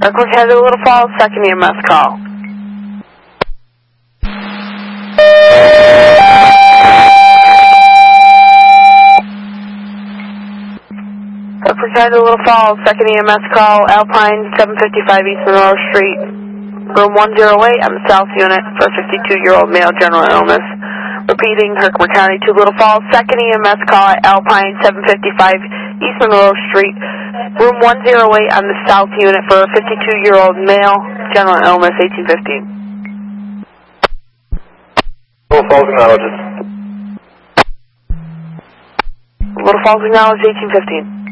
Quick head to Little Falls, second EMS call. Quick head to Little Falls, second EMS call, Alpine 755 East Monroe Street, room 108 on the South Unit for a 52-year-old male, general illness. Repeating, Herkimer County to Little Falls, second EMS call at Alpine 755 East Monroe Street, room 108 on the South Unit for a 52-year-old male, general illness, 1815. Little Falls acknowledges. Little Falls acknowledged, 1815.